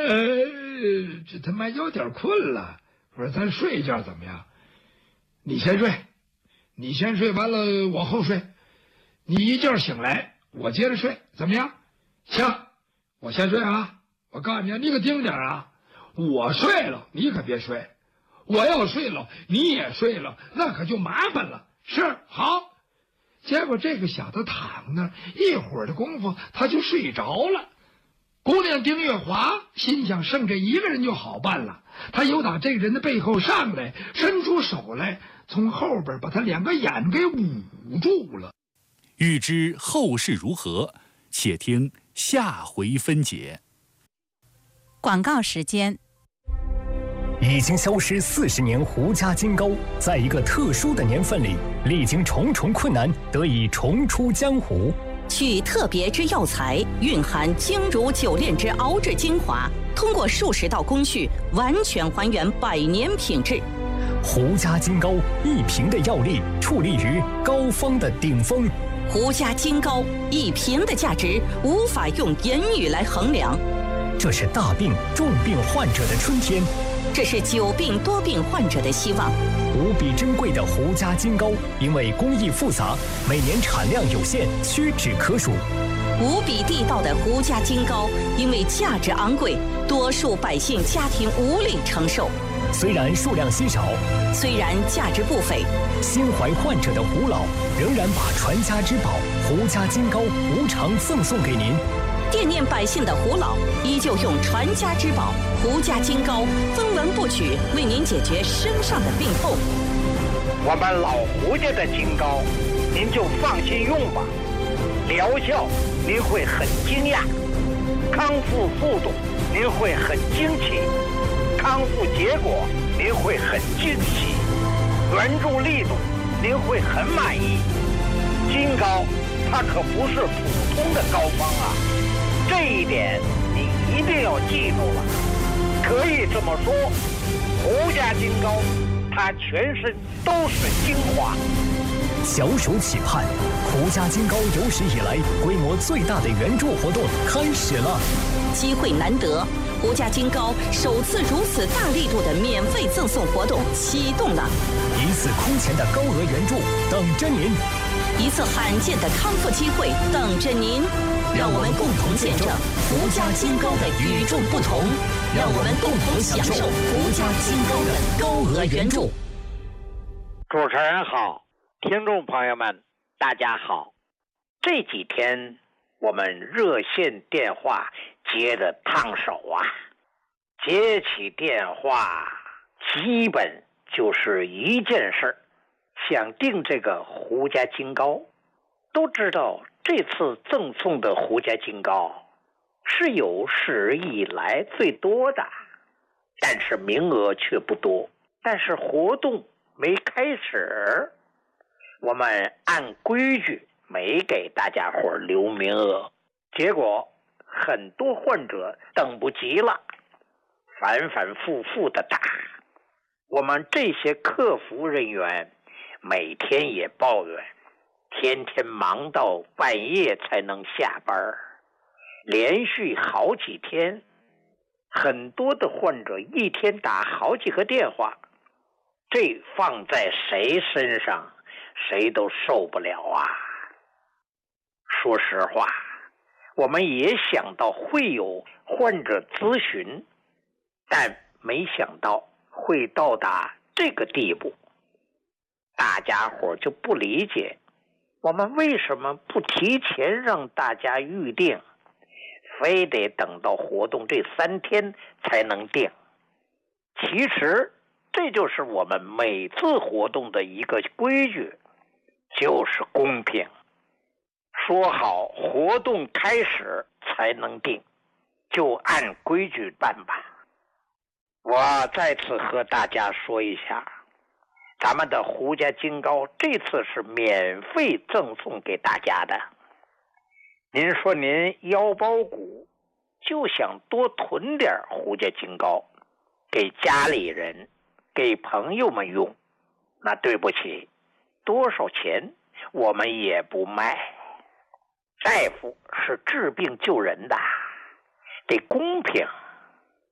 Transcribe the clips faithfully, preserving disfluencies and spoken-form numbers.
这他妈有点困了，我说咱睡一觉怎么样？你先睡，你先睡，完了往后睡，你一觉醒来我接着睡，怎么样？行，我先睡啊！我告诉你，你可听点啊！我睡了，你可别睡；我要睡了，你也睡了，那可就麻烦了。是，好。结果这个小子躺那儿，一会儿的功夫他就睡着了。姑娘丁月华心想，剩这一个人就好办了。他又打这个人的背后上来，伸出手来，从后边把他两个眼给捂住了。 欲知后事如何，且听下回分解。 广告时间。 已经消失四十年胡家金糕，在一个特殊的年份里，历经重重困难，得以重出江湖。 取特别之药材，蕴含精如九炼之熬制精华，通过数十道工序，完全还原百年品质。 胡家金糕一瓶的药力，矗立于膏方的顶峰。 胡家金糕一瓶的价值，无法用言语来衡量。 这是大病重病患者的春天。 这是久病多病患者的希望。 无比珍贵的胡家金糕，因为工艺复杂，每年产量有限，屈指可数。 无比地道的胡家金糕，因为价值昂贵，多数百姓家庭无力承受。 虽然数量稀少， 虽然价值不菲， 心怀患者的胡老仍然把传家之宝胡家金糕无偿赠送给您。 惦念百姓的胡老依旧用传家之宝胡家金糕分文不取，为您解决身上的病痛。 我们老胡家的金糕，您就放心用吧，疗效您会很惊讶，康复速度您会很惊奇，康复结果您会很惊喜，援助力度您会很满意。金糕它可不是普通的膏方啊，这一点你一定要记住了。可以这么说，胡家金糕它全身都是精华。 小暑期盼，胡家金糕有史以来规模最大的援助活动开始了。 机会难得，胡家金糕首次如此大力度的免费赠送活动启动了。 一次空前的高额援助等着您， 一次罕见的康复机会等着您。让我们共同见证胡家金糕的与众不同，让我们共同享受胡家金糕的高额援助。 主持人好，听众朋友们大家好。这几天我们热线电话接得烫手啊，接起电话基本就是一件事，想订这个胡家金糕。都知道这次赠送的胡家金糕是有史以来最多的，但是名额却不多。但是活动没开始，我们按规矩没给大家伙留名额，结果很多患者等不及了，反反复复的打。我们这些客服人员每天也抱怨，天天忙到半夜才能下班，连续好几天，很多的患者一天打好几个电话，这放在谁身上谁都受不了啊。说实话，我们也想到会有患者咨询，但没想到会到达这个地步。大家伙就不理解，我们为什么不提前让大家预定，非得等到活动这三天才能定？其实这就是我们每次活动的一个规矩，就是公平。说好活动开始才能定，就按规矩办吧。我再次和大家说一下，咱们的胡家金糕这次是免费赠送给大家的。您说您腰包鼓，就想多囤点胡家金糕，给家里人、给朋友们用，那对不起，多少钱我们也不卖。大夫是治病救人的，得公平。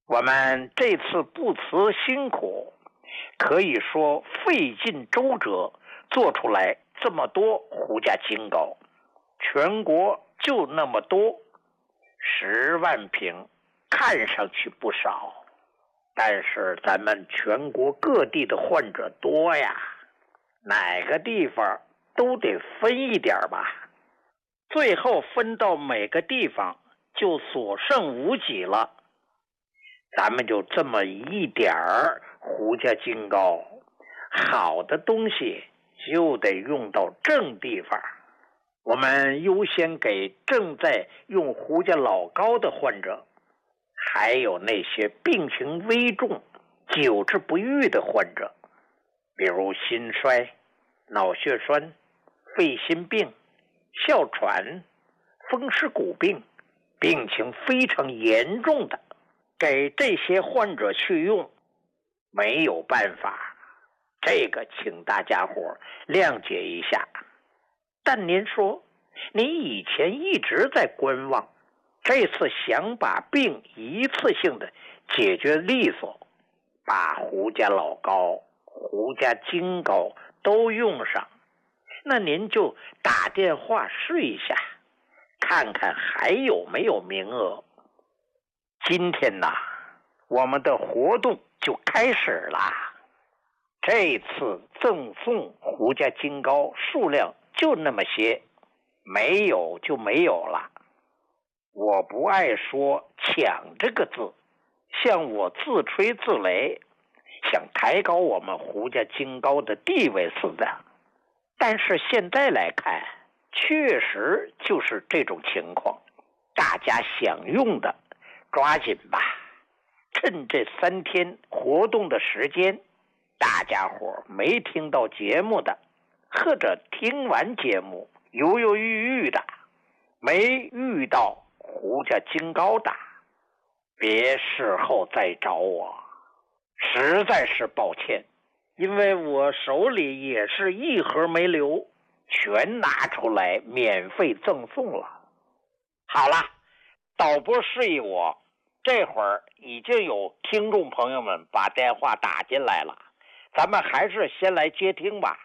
我们这次不辞辛苦，可以说费尽周折，做出来这么多胡家金糕，全国就那么多，十万瓶，看上去不少，但是咱们全国各地的患者多呀，哪个地方都得分一点吧，最后分到每个地方就所剩无几了。咱们就这么一点儿胡家金糕，好的东西就得用到正地方。我们优先给正在用胡家老膏的患者，还有那些病情危重、久治不愈的患者，比如心衰、脑血栓、肺心病、哮喘、风湿骨病，病情非常严重的，给这些患者去用，没有办法，这个请大家伙谅解一下。但您说，你以前一直在观望，这次想把病一次性的解决利索，把胡家老膏、胡家金膏都用上，那您就打电话试一下，看看还有没有名额。今天呐，我们的活动就开始了。这次赠送胡家金膏数量就那么些，没有就没有了。我不爱说抢这个字，像我自吹自擂，想抬高我们胡家金膏的地位似的。但是现在来看，确实就是这种情况，大家想用的抓紧吧，趁这三天活动的时间，大家伙没听到节目的，或者听完节目犹犹豫豫的，没遇到胡家金膏的，别事后再找我，实在是抱歉，因为我手里也是一盒没留，全拿出来免费赠送了。好了，导播示意我，这会儿已经有听众朋友们把电话打进来了，咱们还是先来接听吧。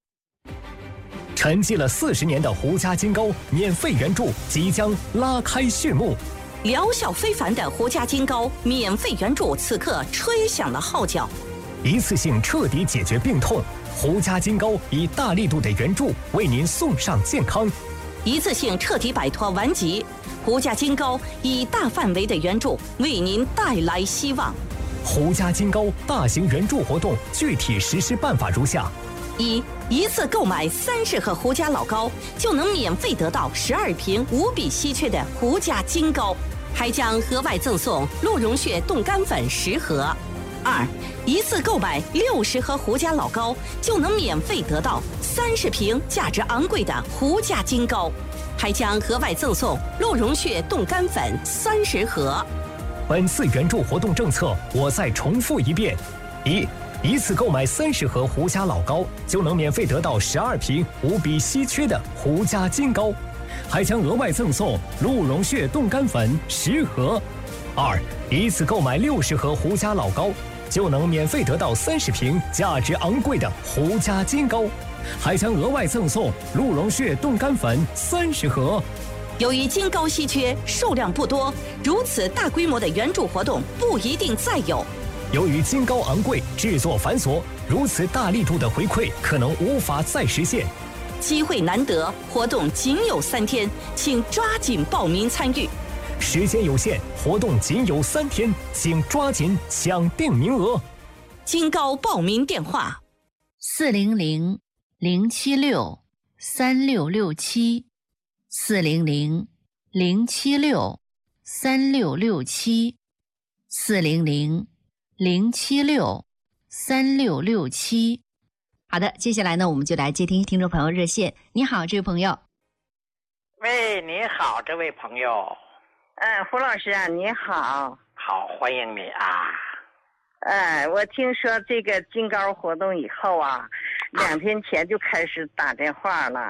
沉寂了四十年的胡家金膏免费援助即将拉开序幕， 疗效非凡的胡家金膏免费援助此刻吹响了号角， 一次性彻底解决病痛，胡家金膏以大力度的援助为您送上健康， 一次性彻底摆脱顽疾，胡家金膏以大范围的援助为您带来希望。 胡家金膏大型援助活动具体实施办法如下： 一、一次购买三十盒胡家老膏，就能免费得到十二瓶无比稀缺的胡家金膏，还将额外赠送鹿茸血冻干粉十盒。二、一次购买六十盒胡家老膏，就能免费得到三十瓶价值昂贵的胡家金膏，还将额外赠送鹿茸血冻干粉三十盒。 本次援助活动政策我再重复一遍：一、一次购买三十盒胡家老膏，就能免费得到十二瓶无比稀缺的胡家金膏，还将额外赠送鹿茸血冻干粉十盒。二、一次购买六十盒胡家老膏，就能免费得到三十瓶价值昂贵的胡家金膏，还将额外赠送鹿茸血冻干粉三十盒。 由于金膏稀缺，数量不多，如此大规模的援助活动不一定再有。 由于金膏昂贵，制作繁琐，如此大力度的回馈可能无法再实现。 机会难得，活动仅有三天，请抓紧报名参与。 时间有限，活动仅有三天，请抓紧抢定名额。 金膏报名电话： 四零零零七六三六六七，四零零零七六三六六七，四零零零七六三六六七。好的，接下来呢，我们就来接听听众朋友热线。你好，这位朋友。 喂，你好，这位朋友。 嗯，胡老师啊，你好。 好，欢迎你啊。 嗯，我听说这个金膏活动以后啊，两天前就开始打电话了。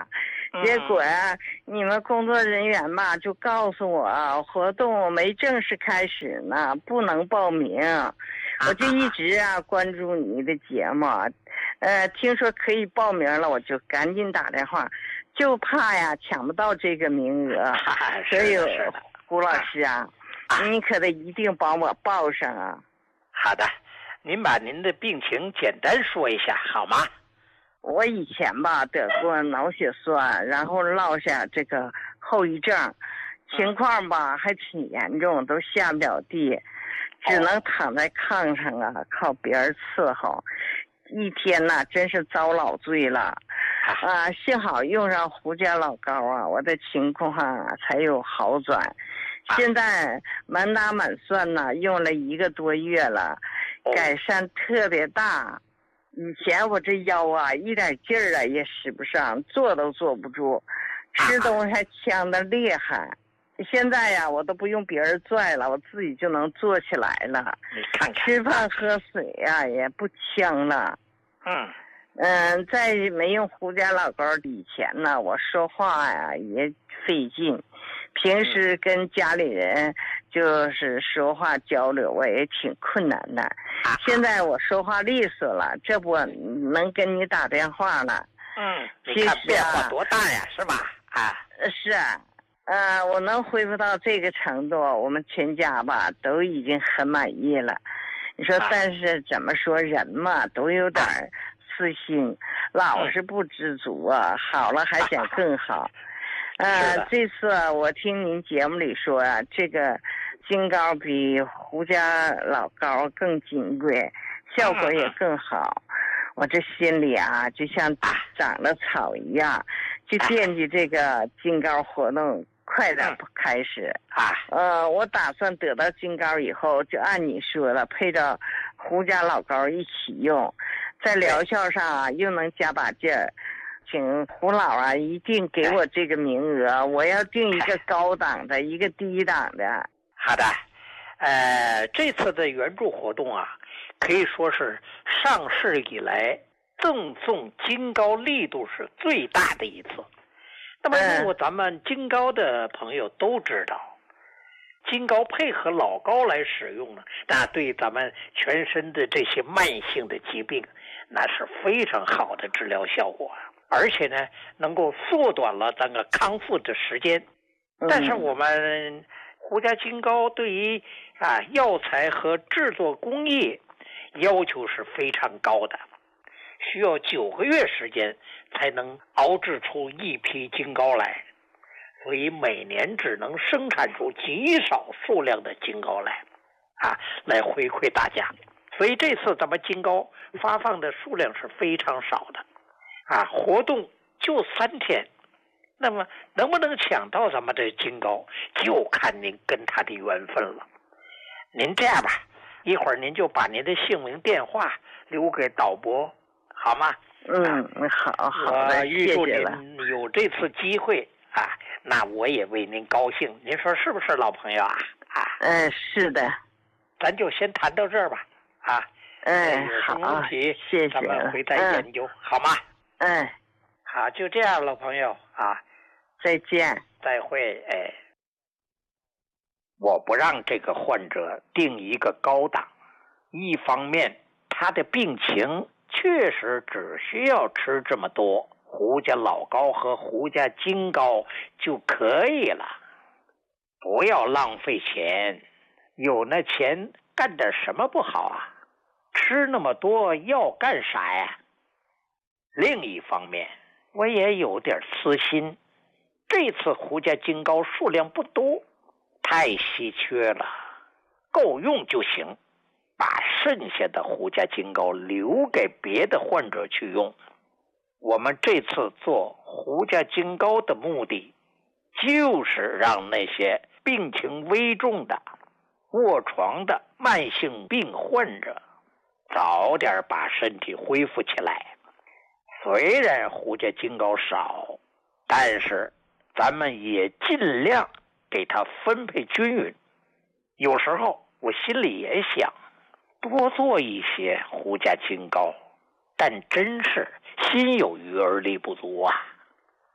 结果啊，你们工作人员吧就告诉我，活动没正式开始呢，不能报名。我就一直啊关注你的节目，呃，听说可以报名了，我就赶紧打电话，就怕呀抢不到这个名额。所以胡老师啊，你可得一定帮我报上啊。 好的，您把您的病情简单说一下好吗？ 我以前吧得过脑血栓，然后落下这个后遗症，情况吧还挺严重，都下不了地，只能躺在炕上啊，靠别人伺候。一天呐，真是遭老罪了啊！幸好用上胡家老膏啊，我的情况啊才有好转。现在满打满算呢，用了一个多月了，改善特别大。以前我这腰啊一点劲儿啊也使不上，坐都坐不住，吃东西还呛得厉害。现在呀，我都不用别人拽了，我自己就能坐起来了。 你看看， 吃饭喝水呀、啊、也不呛了。 嗯嗯，在没用胡家老膏以前呢，我说话呀也费劲，平时跟家里人就是说话交流我也挺困难的。现在我说话利索了，这不能跟你打电话了。 嗯，你看变化多大呀，是吧？啊， 是啊。呃，我能恢复到这个程度，我们全家吧都已经很满意了。你说，但是怎么说，人嘛都有点私心，老是不知足啊。好了还想更好。呃，这次我听您节目里说啊，这个金膏比胡家老膏更金贵，效果也更好。我这心里啊，就像长了草一样，就惦记这个金膏活动快点开始啊！ 呃，我打算得到金膏以后，就按你说了，配着胡家老膏一起用，在疗效上啊又能加把劲儿。请胡老啊，一定给我这个名额，我要定一个高档的，一个低档的。 好的，呃，这次的援助活动啊，可以说是上市以来赠送金膏力度是最大的一次。那么，如果咱们金膏的朋友都知道，金膏配合老膏来使用呢，那对咱们全身的这些慢性的疾病，那是非常好的治疗效果，而且呢，能够缩短了咱个康复的时间。但是我们胡家金膏对于啊药材和制作工艺要求是非常高的，需要九个月时间才能熬制出一批金膏来，所以每年只能生产出极少数量的金膏来，啊，来回馈大家。所以这次咱们金膏发放的数量是非常少的，啊，活动就三天，那么能不能抢到咱们这金膏，就看您跟他的缘分了。您这样吧，一会儿您就把您的姓名、电话留给导播。好吗？ 嗯，好，好的， 我预祝谢谢了。 您有这次机会啊，那我也为您高兴。您说是不是，老朋友啊？啊， 嗯，是的。 咱就先谈到这儿吧。啊， 嗯， 有什么好， 问题谢谢。 咱们回再研究，好吗？ 嗯， 好，就这样，老朋友啊， 再见， 再会。哎，我不让这个患者定一个高档，一方面他的病情确实只需要吃这么多胡家老膏和胡家金膏就可以了，不要浪费钱，有那钱干点什么不好啊？吃那么多要干啥呀？另一方面，我也有点私心，这次胡家金膏数量不多，太稀缺了，够用就行，把剩下的胡家金膏留给别的患者去用。我们这次做胡家金膏的目的，就是让那些病情危重的、卧床的慢性病患者早点把身体恢复起来。虽然胡家金膏少，但是咱们也尽量给它分配均匀。有时候我心里也想多做一些胡家金膏，但真是心有余而力不足啊。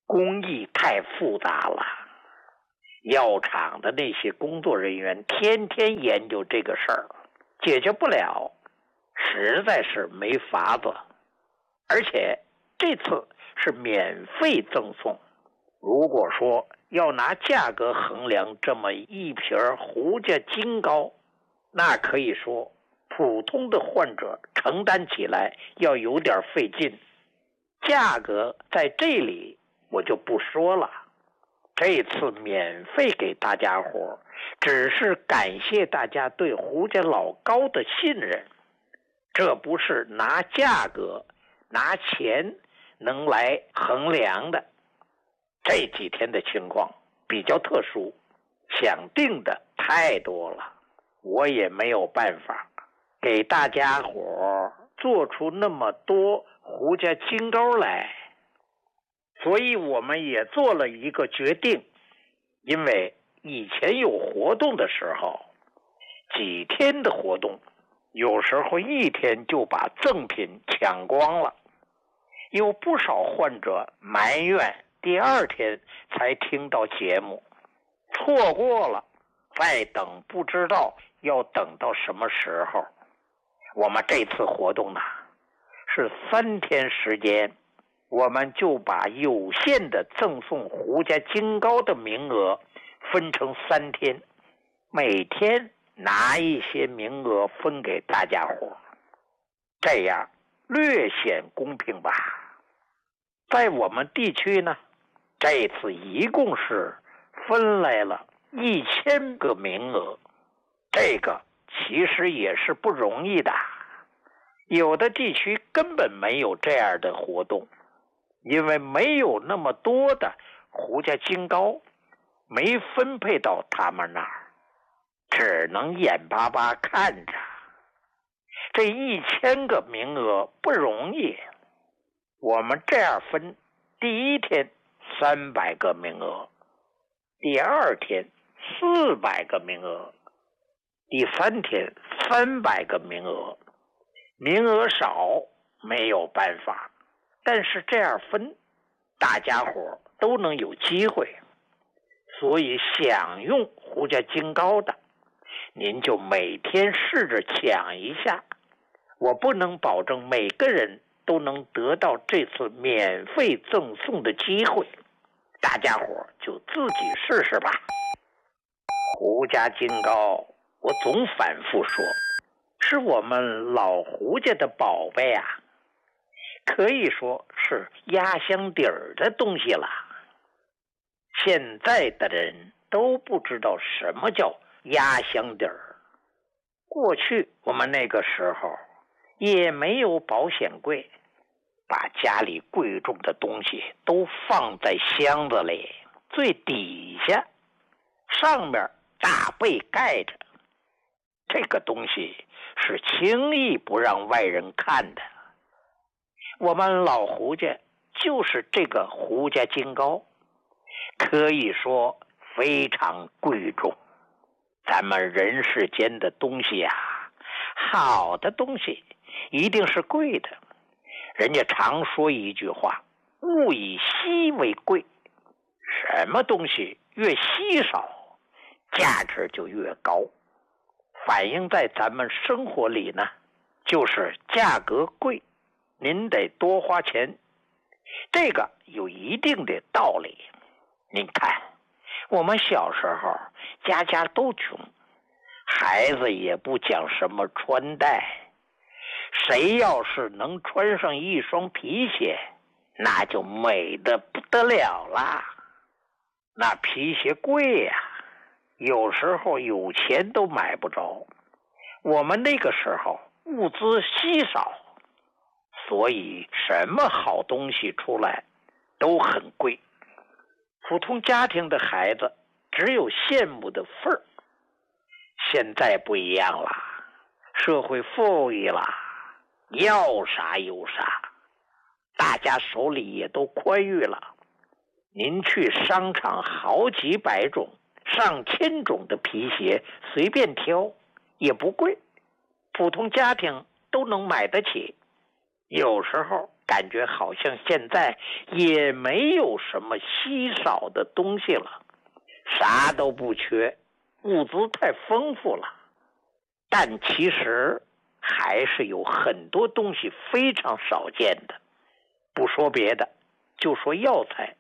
工艺太复杂了，药厂的那些工作人员天天研究这个事儿，解决不了，实在是没法子。而且这次是免费赠送，如果说要拿价格衡量这么一瓶胡家金膏，那可以说普通的患者承担起来要有点费劲。价格在这里我就不说了，这次免费给大家伙，只是感谢大家对胡家老高的信任，这不是拿价格拿钱能来衡量的。这几天的情况比较特殊，想定的太多了，我也没有办法给大家伙做出那么多胡家金膏来，所以我们也做了一个决定。因为以前有活动的时候，几天的活动，有时候一天就把赠品抢光了，有不少患者埋怨第二天才听到节目，错过了再等不知道要等到什么时候。我们这次活动呢是三天时间，我们就把有限的赠送胡家金膏的名额分成三天，每天拿一些名额分给大家伙，这样略显公平吧。在我们地区呢，这次一共是分来了一千个名额，这个其实也是不容易的。有的地区根本没有这样的活动，因为没有那么多的胡家金膏，没分配到他们那儿，只能眼巴巴看着。这一千个名额不容易，我们这样分：第一天三百个名额，第二天四百个名额，第三天三百个名额。名额少没有办法，但是这样分，大家伙都能有机会。所以想用胡家金膏的，您就每天试着抢一下。我不能保证每个人都能得到这次免费赠送的机会，大家伙就自己试试吧。胡家金膏，我总反复说，是我们老胡家的宝贝啊，可以说是压箱底儿的东西了。现在的人都不知道什么叫压箱底儿。过去我们那个时候也没有保险柜，把家里贵重的东西都放在箱子里最底下，上面大被盖着。这个东西是轻易不让外人看的。我们老胡家就是这个胡家金膏，可以说非常贵重。咱们人世间的东西呀、啊，好的东西一定是贵的。人家常说一句话，物以稀为贵，什么东西越稀少，价值就越高。反映在咱们生活里呢，就是价格贵，您得多花钱，这个有一定的道理。您看，我们小时候家家都穷，孩子也不讲什么穿戴，谁要是能穿上一双皮鞋，那就美得不得了啦。那皮鞋贵呀、啊，有时候有钱都买不着。我们那个时候物资稀少，所以什么好东西出来都很贵。普通家庭的孩子只有羡慕的份儿。现在不一样了，社会富裕了，要啥有啥，大家手里也都宽裕了。您去商场，好几百种上千种的皮鞋随便挑也不贵，普通家庭都能买得起。有时候感觉好像现在也没有什么稀少的东西了，啥都不缺，物资太丰富了。但其实还是有很多东西非常少见的，不说别的，就说药材。